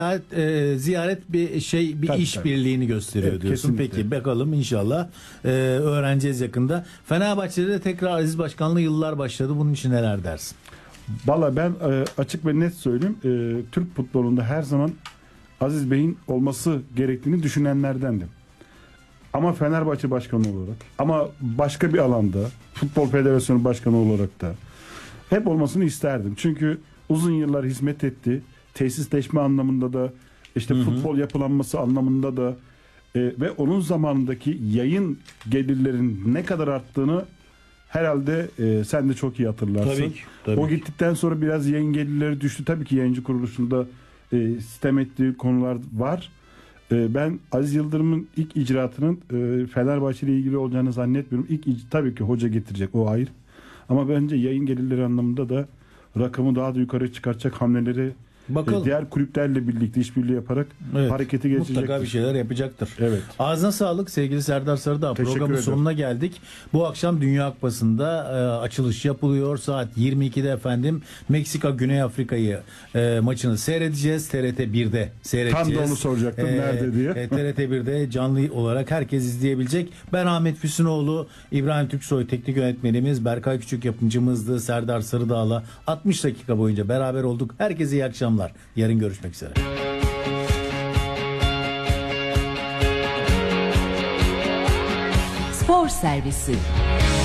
ziyaret bir Tabii, işbirliğini gösteriyor Evet, diyorsun. kesinlikle. Peki bakalım inşallah öğreneceğiz yakında. Fenerbahçe'de de tekrar Aziz Başkan'la yıllar başladı. Bunun için neler dersin? Valla ben açık ve net söyleyeyim. Türk futbolunda her zaman Aziz Bey'in olması gerektiğini düşünenlerdendim. Ama Fenerbahçe Başkanı olarak, ama başka bir alanda, Futbol Federasyonu Başkanı olarak da hep olmasını isterdim. Çünkü uzun yıllar hizmet etti. Tesisleşme anlamında da, işte futbol yapılanması anlamında da ve onun zamanındaki yayın gelirlerin ne kadar arttığını herhalde sen de çok iyi hatırlarsın. Tabii O ki. gittikten sonra biraz yayın gelirleri düştü. Tabii ki yayıncı kuruluşunda sitem ettiği konular var. Ben Aziz Yıldırım'ın ilk icraatının Fenerbahçe ile ilgili olacağını zannetmiyorum. Tabii ki hoca getirecek, o ayrı. Ama bence yayın gelirleri anlamında da rakamı daha da yukarı çıkartacak hamleleri Bakalım. diğer kulüplerle birlikte işbirliği yaparak harekete geçecektir. Mutlaka bir şeyler yapacaktır. Evet. Ağzına sağlık sevgili Serdar Sarıdağ. Teşekkür Programın ederim. sonuna geldik. Bu akşam Dünya Kupası'nda açılış yapılıyor. Saat 22'de efendim Meksika Güney Afrika'yı maçını seyredeceğiz. TRT 1'de seyredeceğiz. Tam da onu soracaktım, nerede diye. TRT 1'de canlı olarak herkes izleyebilecek. Ben Ahmet Füsunoğlu, İbrahim Türksoy teknik yönetmenimiz, Berkay Küçük yapımcımızdı. Serdar Sarıdağ'la 60 dakika boyunca beraber olduk. Herkese iyi akşamlar. Yarın görüşmek üzere. Spor Servisi